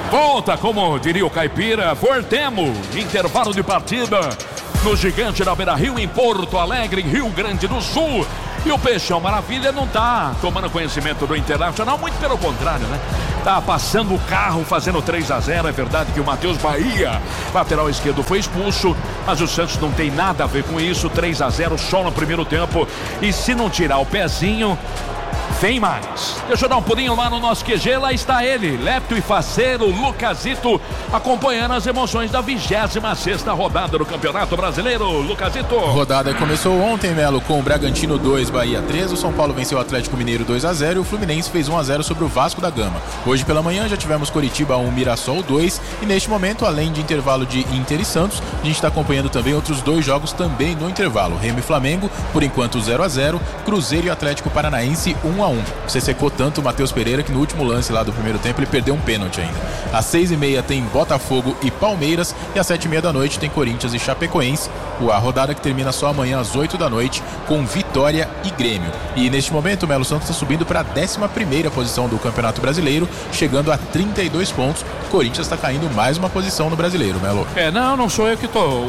Volta, como diria o caipira, voltemos. Intervalo de partida no Gigante da Beira-Rio, em Porto Alegre, em Rio Grande do Sul. E o Peixão Maravilha não tá tomando conhecimento do Internacional, muito pelo contrário, né? Tá passando o carro, fazendo 3-0. É verdade que o Matheus Bahia, lateral esquerdo, foi expulso, mas o Santos não tem nada a ver com isso. 3-0 só no primeiro tempo. E se não tirar o pezinho, vem mais. Deixa eu dar um pulinho lá no nosso QG. Lá está ele, lepto e faceiro Lucasito, acompanhando as emoções da 26ª rodada do Campeonato Brasileiro. Lucasito. A rodada começou ontem, Melo, com o Bragantino 2, Bahia 3. O São Paulo venceu o Atlético Mineiro 2-0 e o Fluminense fez 1-0 sobre o Vasco da Gama. Hoje pela manhã já tivemos Coritiba 1, Mirassol 2. E neste momento, além de intervalo de Inter e Santos, a gente está acompanhando também outros dois jogos também no intervalo. Remo e Flamengo, por enquanto 0-0. Cruzeiro e Atlético Paranaense 1-1. Você secou tanto o Matheus Pereira que no último lance lá do primeiro tempo ele perdeu um pênalti ainda. Às 6h30 tem Botafogo e Palmeiras e às 7h30 da noite tem Corinthians e Chapecoense. A rodada que termina só amanhã às 8 da noite com Vitória e Grêmio. E neste momento o Melo Santos está subindo para a 11ª posição do Campeonato Brasileiro, chegando a 32 pontos. O Corinthians está caindo mais uma posição no Brasileiro, Melo. Não sou eu que tô.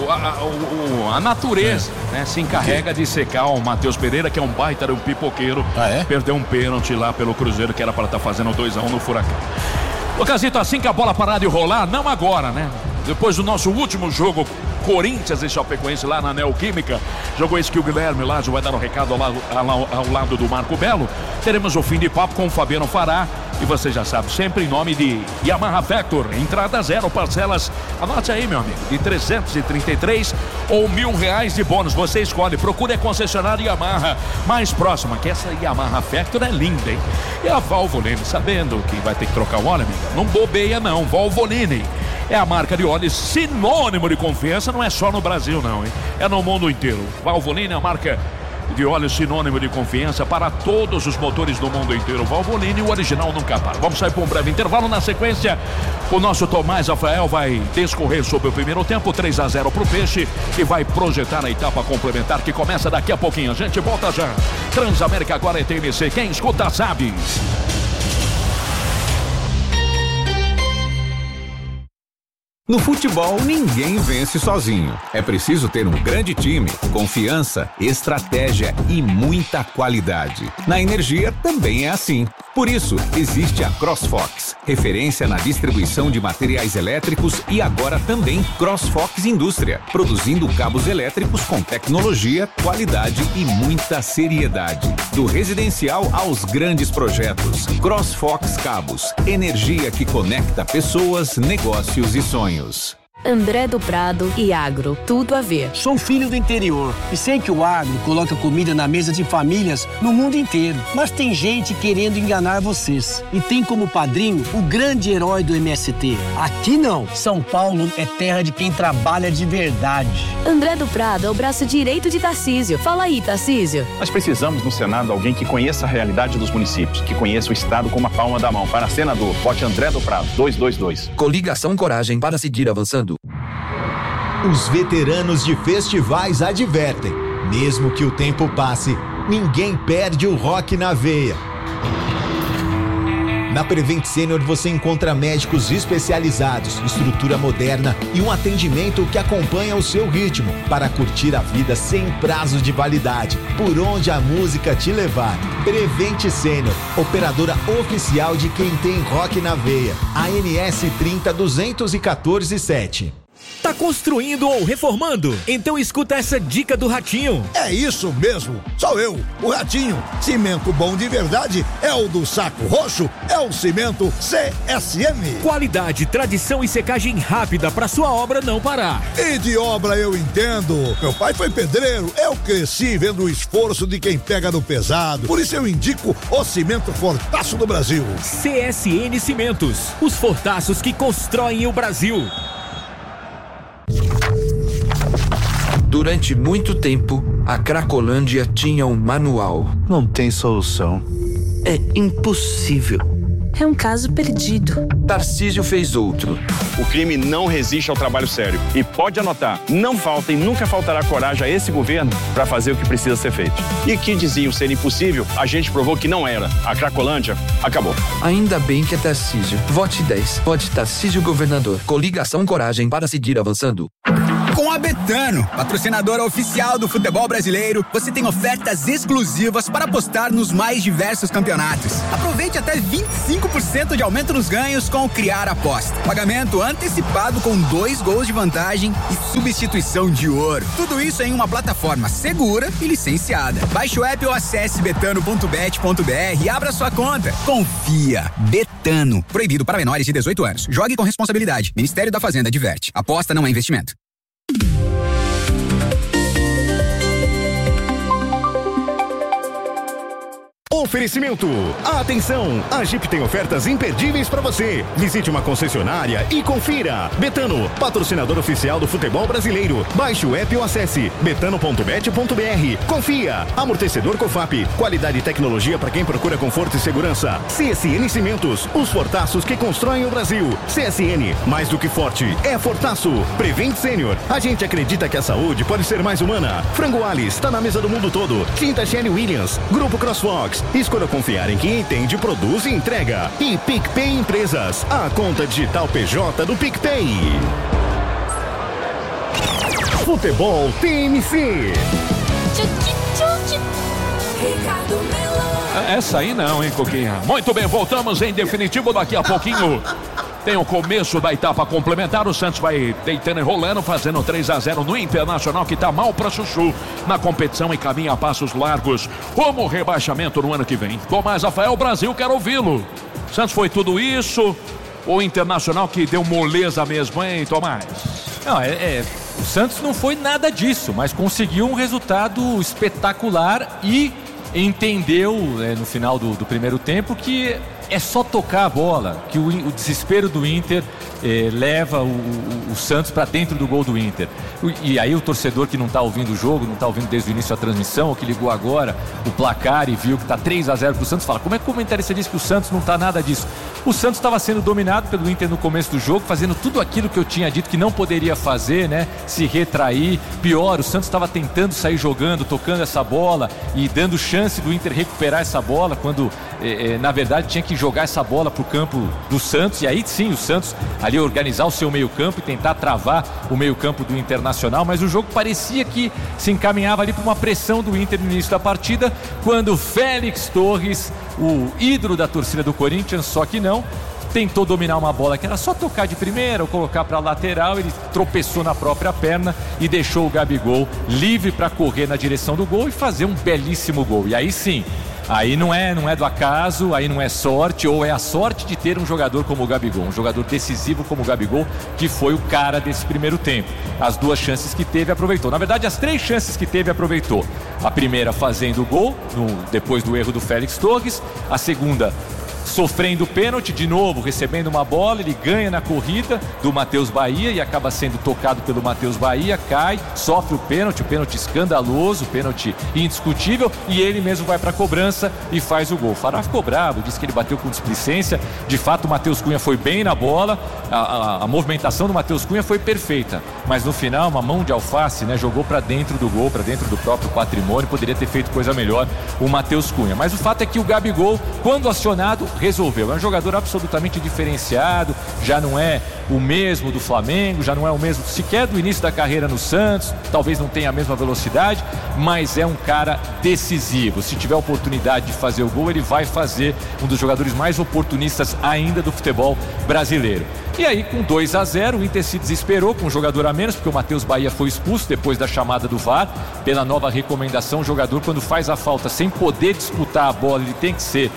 A natureza, né, se encarrega de secar o Matheus Pereira, que é um baita, um pipoqueiro. Perdeu um pênalti lá pelo Cruzeiro, que era para estar fazendo 2-1 no Furacão. Lucasito, assim que a bola parar de rolar, não agora, né? Depois do nosso último jogo, Corinthians e Chapecoense lá na Neoquímica, jogou esse que o Guilherme lá já vai dar um recado ao lado do Marco Belo. Teremos o fim de papo com o Fabiano Fará. E você já sabe, sempre em nome de Yamaha Factor, entrada 0, parcelas, anote aí, meu amigo, de 333 ou R$1.000 de bônus, você escolhe, procure a concessionária Yamaha mais próxima, que essa Yamaha Factor é linda, hein? E a Valvoline, sabendo que vai ter que trocar o óleo, amigo, não bobeia não, Valvoline é a marca de óleo sinônimo de confiança, não é só no Brasil não, hein? É no mundo inteiro. Valvoline é a marca de óleo sinônimo de confiança para todos os motores do mundo inteiro. Valvoline, o original nunca para. Vamos sair para um breve intervalo. Na sequência, o nosso Tomás Rafael vai discorrer sobre o primeiro tempo, 3-0 para o Peixe, e vai projetar a etapa complementar que começa daqui a pouquinho. A gente volta já. Transamérica agora é TMC. Quem escuta sabe. No futebol, ninguém vence sozinho. É preciso ter um grande time, confiança, estratégia e muita qualidade. Na energia também é assim. Por isso, existe a CrossFox, referência na distribuição de materiais elétricos e agora também CrossFox Indústria, produzindo cabos elétricos com tecnologia, qualidade e muita seriedade. Do residencial aos grandes projetos. CrossFox Cabos, energia que conecta pessoas, negócios e sonhos. André do Prado e agro, tudo a ver. Sou filho do interior e sei que o agro coloca comida na mesa de famílias no mundo inteiro. Mas tem gente querendo enganar vocês. E tem como padrinho o grande herói do MST. Aqui não. São Paulo é terra de quem trabalha de verdade. André do Prado é o braço direito de Tarcísio. Fala aí, Tarcísio. Nós precisamos no Senado alguém que conheça a realidade dos municípios, que conheça o Estado como a palma da mão. Para senador, vote André do Prado, 222. Coligação Coragem para seguir avançando. Os veteranos de festivais advertem, mesmo que o tempo passe, ninguém perde o rock na veia. Na Prevent Senior você encontra médicos especializados, estrutura moderna e um atendimento que acompanha o seu ritmo para curtir a vida sem prazo de validade, por onde a música te levar. Prevent Senior, operadora oficial de quem tem rock na veia. ANS 302147. Tá construindo ou reformando? Então escuta essa dica do Ratinho. É isso mesmo, sou eu, o Ratinho. Cimento bom de verdade é o do Saco Roxo, é o cimento CSM. Qualidade, tradição e secagem rápida para sua obra não parar. E de obra eu entendo. Meu pai foi pedreiro, eu cresci vendo o esforço de quem pega no pesado. Por isso eu indico o cimento Fortaço do Brasil. CSN Cimentos, os fortaços que constroem o Brasil. Durante muito tempo, a Cracolândia tinha um manual. Não tem solução. É impossível. é um caso perdido. Tarcísio fez outro. O crime não resiste ao trabalho sério. E pode anotar, não falta e nunca faltará coragem a esse governo para fazer o que precisa ser feito. E que diziam ser impossível, a gente provou que não era. A Cracolândia acabou. Ainda bem que é Tarcísio. Vote 10. Vote Tarcísio Governador. Coligação Coragem para seguir avançando. Com a Betano, patrocinadora oficial do futebol brasileiro, você tem ofertas exclusivas para apostar nos mais diversos campeonatos. Aproveite até 25% de aumento nos ganhos com o Criar Aposta. Pagamento antecipado com 2 gols de vantagem e substituição de ouro. Tudo isso em uma plataforma segura e licenciada. Baixe o app ou acesse betano.bet.br e abra sua conta. Confia. Betano. Proibido para menores de 18 anos. Jogue com responsabilidade. Ministério da Fazenda adverte. Aposta não é investimento. Oferecimento. Atenção, a Jeep tem ofertas imperdíveis para você. Visite uma concessionária e confira. Betano, patrocinador oficial do futebol brasileiro. Baixe o app ou acesse betano.bet.br. Confia. Amortecedor Cofap, qualidade e tecnologia para quem procura conforto e segurança. CSN Cimentos, os fortaços que constroem o Brasil. CSN, mais do que forte, é fortaço. Prevent Senior, a gente acredita que a saúde pode ser mais humana. Frango Alice, está na mesa do mundo todo. Tinta Shelly Williams, Grupo CrossFox. Escolha confiar em quem entende, produz e entrega. E PicPay Empresas, a conta digital PJ do PicPay. Futebol TMC. Essa aí não, hein, Coquinha? Muito bem, voltamos em definitivo daqui a pouquinho. Tem o começo da etapa complementar, o Santos vai deitando e rolando, fazendo 3-0 no Internacional, que tá mal pra chuchu na competição e caminha a passos largos como o rebaixamento no ano que vem. Tomás Rafael, Brasil, quero ouvi-lo. Santos foi tudo isso, o Internacional que deu moleza mesmo, hein, Tomás? Não, o Santos não foi nada disso, mas conseguiu um resultado espetacular e entendeu no final do primeiro tempo que é só tocar a bola, que o desespero do Inter leva o Santos para dentro do gol do Inter. E aí o torcedor que não está ouvindo o jogo, não está ouvindo desde o início a transmissão, ou que ligou agora o placar e viu que está 3-0 para o Santos, fala, como é que o comentarista disse que o Santos não está nada disso? O Santos estava sendo dominado pelo Inter no começo do jogo, fazendo tudo aquilo que eu tinha dito que não poderia fazer, né? Se retrair. Pior, o Santos estava tentando sair jogando, tocando essa bola e dando chance do Inter recuperar essa bola, quando na verdade tinha que jogar essa bola para o campo do Santos, e aí sim o Santos ali organizar o seu meio campo e tentar travar o meio campo do Internacional, mas o jogo parecia que se encaminhava ali para uma pressão do Inter no início da partida, quando Félix Torres, o ídolo da torcida do Corinthians, só que não, tentou dominar uma bola que era só tocar de primeira ou colocar para a lateral, ele tropeçou na própria perna e deixou o Gabigol livre para correr na direção do gol e fazer um belíssimo gol. E aí sim, aí não é do acaso, aí não é sorte, ou é a sorte de ter um jogador como o Gabigol, um jogador decisivo como o Gabigol, que foi o cara desse primeiro tempo. As 2 chances que teve, aproveitou. Na verdade, as 3 chances que teve, aproveitou. A primeira fazendo o gol, depois do erro do Félix Torres. A segunda sofrendo o pênalti, de novo recebendo uma bola, ele ganha na corrida do Matheus Bahia e acaba sendo tocado pelo Matheus Bahia, cai, sofre o pênalti escandaloso, pênalti indiscutível, e ele mesmo vai para a cobrança e faz o gol. O Fará ficou bravo, disse que ele bateu com displicência. De fato, o Matheus Cunha foi bem na bola, a movimentação do Matheus Cunha foi perfeita, mas no final uma mão de alface, né, jogou para dentro do gol, para dentro do próprio patrimônio. Poderia ter feito coisa melhor o Matheus Cunha, mas o fato é que o Gabigol, quando acionado, resolveu. É um jogador absolutamente diferenciado, já não é o mesmo do Flamengo, já não é o mesmo sequer do início da carreira no Santos, talvez não tenha a mesma velocidade, mas é um cara decisivo. Se tiver oportunidade de fazer o gol, ele vai fazer. Um dos jogadores mais oportunistas ainda do futebol brasileiro. E aí, com 2-0, o Inter se desesperou com um jogador a menos, porque o Matheus Bahia foi expulso depois da chamada do VAR. Pela nova recomendação, o jogador, quando faz a falta sem poder disputar a bola, ele tem que ser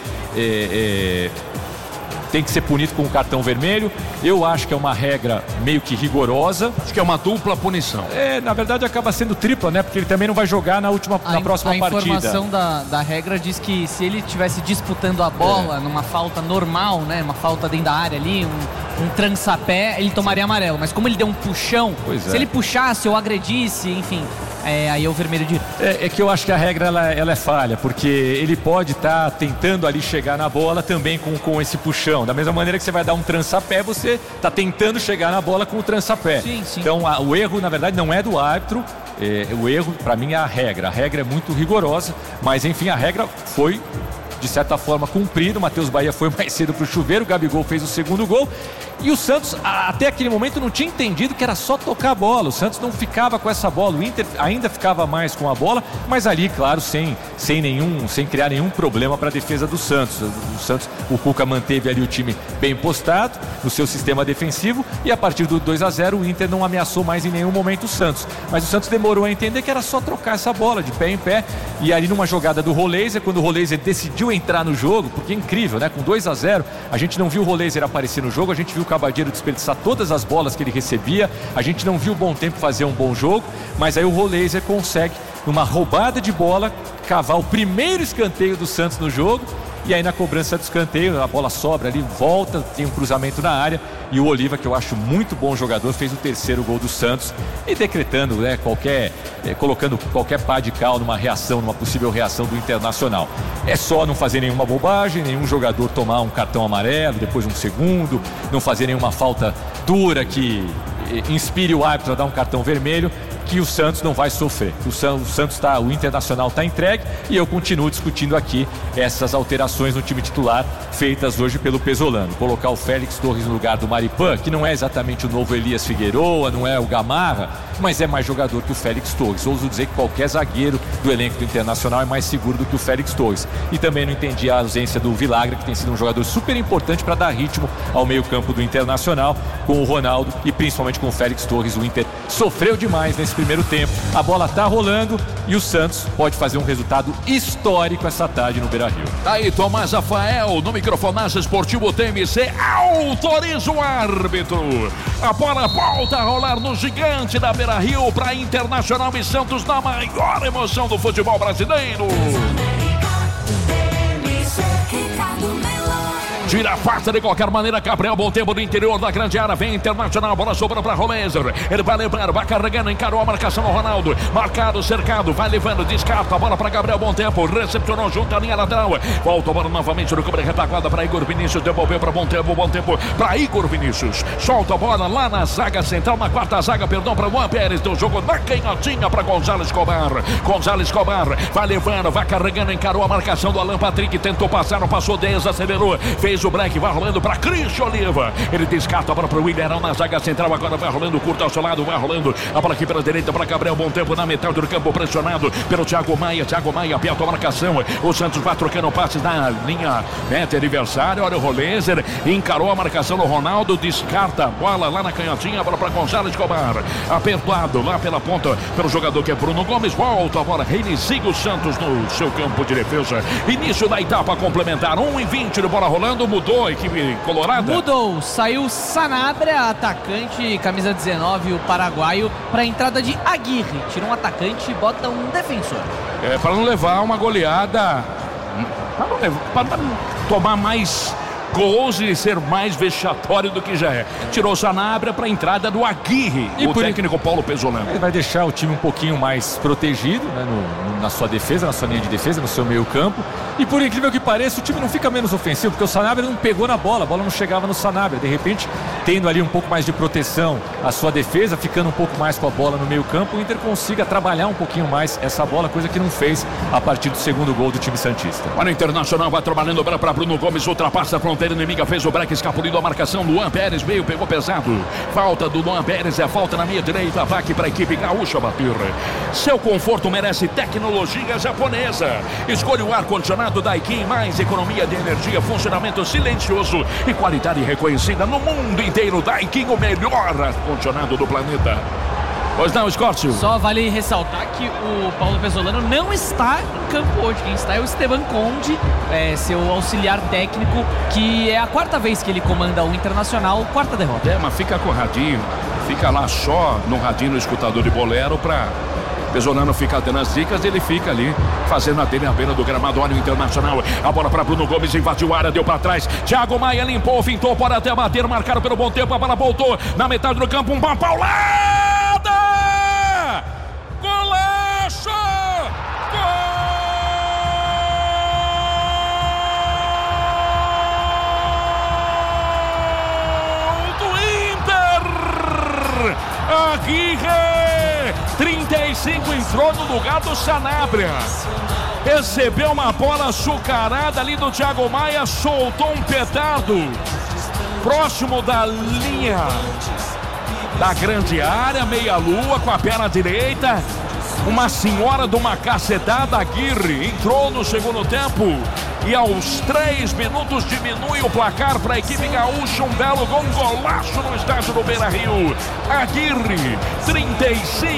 punido com um cartão vermelho. Eu acho que é uma regra meio que rigorosa. Acho que é uma dupla punição. Na verdade acaba sendo tripla, né? Porque ele também não vai jogar na próxima partida. A informação da regra diz que se ele estivesse disputando a bola numa falta normal, né? Uma falta dentro da área ali, um trançapé, ele tomaria amarelo. Mas como ele deu um puxão, se ele puxasse ou agredisse, enfim, aí é o vermelho direto. É que eu acho que a regra ela é falha, porque ele pode estar tentando ali chegar na bola também com esse puxão. Da mesma maneira que você vai dar um trançapé, você está tentando chegar na bola com o trançapé. Sim, sim. Então o erro, na verdade, não é do árbitro. O erro, para mim, é a regra. A regra é muito rigorosa, mas enfim, a regra foi, de certa forma, cumprida. O Matheus Bahia foi mais cedo pro chuveiro, o Gabigol fez o segundo gol. E o Santos, até aquele momento, não tinha entendido que era só tocar a bola. O Santos não ficava com essa bola, o Inter ainda ficava mais com a bola, mas ali, claro, sem criar nenhum problema para a defesa do Santos. O Cuca manteve ali o time bem postado no seu sistema defensivo, e a partir do 2-0 o Inter não ameaçou mais em nenhum momento o Santos. Mas o Santos demorou a entender que era só trocar essa bola de pé em pé, e ali numa jogada do Roleiser, quando o Roleiser decidiu entrar no jogo, porque é incrível, né? Com 2-0, a gente não viu o Roleiser aparecer no jogo, a gente viu o Cabadeiro desperdiçar todas as bolas que ele recebia, a gente não viu o Bom Tempo fazer um bom jogo, mas aí o Roleiser consegue, numa roubada de bola, cavar o primeiro escanteio do Santos no jogo. E aí na cobrança do escanteio, a bola sobra ali, volta, tem um cruzamento na área, e o Oliva, que eu acho muito bom jogador, fez o terceiro gol do Santos, e decretando, né, colocando qualquer pá de cal numa possível reação do Internacional. É só não fazer nenhuma bobagem, nenhum jogador tomar um cartão amarelo, depois um segundo, não fazer nenhuma falta dura que inspire o árbitro a dar um cartão vermelho, que o Santos não vai sofrer. O Internacional está entregue, e eu continuo discutindo aqui essas alterações no time titular feitas hoje pelo Pesolano. Colocar o Félix Torres no lugar do Maripan, que não é exatamente o novo Elias Figueroa, não é o Gamarra, mas é mais jogador que o Félix Torres. Ouso dizer que qualquer zagueiro do elenco do Internacional é mais seguro do que o Félix Torres. E também não entendi a ausência do Vilagra, que tem sido um jogador super importante para dar ritmo ao meio-campo do Internacional, com o Ronaldo e principalmente com o Félix Torres. O Inter sofreu demais nesse primeiro tempo. A bola tá rolando e o Santos pode fazer um resultado histórico essa tarde no Beira-Rio. Aí, Tomás Rafael, no microfonaço esportivo TMC, autoriza o árbitro. A bola volta a rolar no gigante da Beira-Rio para Internacional e Santos, na maior emoção do futebol brasileiro. Tira a farta de qualquer maneira, Gabriel Bom Tempo do interior da grande área, vem Internacional, bola sobrando para Roleiser, ele vai levando, vai carregando, encarou a marcação no Ronaldo, marcado, cercado, vai levando, descarta a bola para Gabriel Bom Tempo, recepcionou junto à linha lateral, volta a bola novamente no campo de retaguarda para Igor Vinícius, devolveu para Bom Tempo para Igor Vinícius, solta a bola lá na zaga central, na quarta zaga, para Luan Pérez, do jogo na canhotinha para Gonzalo Escobar, vai levando, vai carregando, encarou a marcação do Alan Patrick, tentou passar, não passou, desacelerou, fez o break, vai rolando para Cristian Oliva, ele descarta a bola para o Willian na zaga central, agora vai rolando curto ao seu lado, vai rolando a bola aqui pela direita para Gabriel Bom Tempo na metade do campo, pressionado pelo Thiago Maia aperta a marcação, o Santos vai trocando passes na linha de adversário, olha o Roleiser, encarou a marcação do Ronaldo, descarta a bola lá na canhotinha, a bola para Gonzalo Escobar, apertado lá pela ponta pelo jogador que é Bruno Gomes, volta a bola, reinicia o Santos no seu campo de defesa, início da etapa complementar, 1:20 de bola rolando. Mudou a equipe colorada? Mudou, saiu Sanabria, atacante, camisa 19, o paraguaio, para a entrada de Aguirre. Tira um atacante e bota um defensor. Para não levar uma goleada, para não tomar mais gols e ser mais vexatório do que já é. Tirou o Sanabria para a entrada do Aguirre, e o técnico Paulo Pesolano. Ele vai deixar o time um pouquinho mais protegido, né, na sua defesa, na sua linha de defesa, no seu meio campo. E por incrível que pareça, o time não fica menos ofensivo, porque o Sanabria não pegou na bola, a bola não chegava no Sanabria. De repente, tendo ali um pouco mais de proteção a sua defesa, ficando um pouco mais com a bola no meio campo, o Inter consiga trabalhar um pouquinho mais essa bola, coisa que não fez a partir do segundo gol do time santista. Olha, o Internacional vai trabalhando para Bruno Gomes, ultrapassa a fronteira inimiga, fez o break, escapulindo a marcação. Luan Pérez veio, pegou pesado. Falta do Luan Pérez, falta na minha direita, ataque para a equipe gaúcha bater. Seu conforto merece tecnologia japonesa. Escolha o ar-condicionado Daikin, mais economia de energia, funcionamento silencioso e qualidade reconhecida no mundo inteiro. Daikin, o melhor ar-condicionado do planeta. Pois não, Escórcio? Só vale ressaltar que o Paulo Pesolano não está em campo hoje. Quem está é o Esteban Conde, seu auxiliar técnico, que é a quarta vez que ele comanda o Internacional, quarta derrota. Mas fica com o radinho, fica lá só no radinho, no escutador de bolero, para Pesolano fica dando as dicas, ele fica ali fazendo a dele à beira do gramado. Olha o Internacional, a bola para Bruno Gomes, invadiu a área, deu para trás, Thiago Maia limpou, fintou, pode até bater, marcado pelo Bom Tempo, a bola voltou na metade do campo, uma paulada! Golaço! Aguirre, 35, entrou no lugar do Sanabria. Recebeu uma bola açucarada ali do Thiago Maia, soltou um petardo próximo da linha da grande área, meia-lua com a perna direita. Uma senhora de uma cacetada. Aguirre entrou no segundo tempo e aos 3 minutos diminui o placar para a equipe gaúcha. Um belo gol, um golaço no estádio do Beira-Rio. Aguirre, 35.